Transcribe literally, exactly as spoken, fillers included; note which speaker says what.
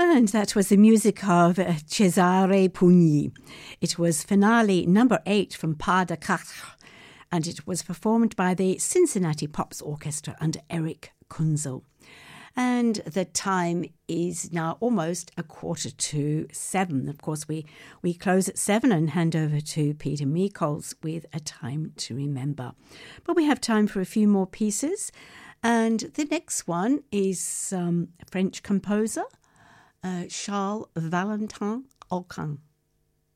Speaker 1: And that was the music of uh, Cesare Pugni. It was finale number eight from Pas de Quatre, and it was performed by the Cincinnati Pops Orchestra under Eric Kunzel. And the time is now almost a quarter to seven. Of course, we, we close at seven and hand over to Peter Meikols with A Time to Remember. But we have time for a few more pieces. And the next one is um, a French composer, uh, Charles Valentin Aucun.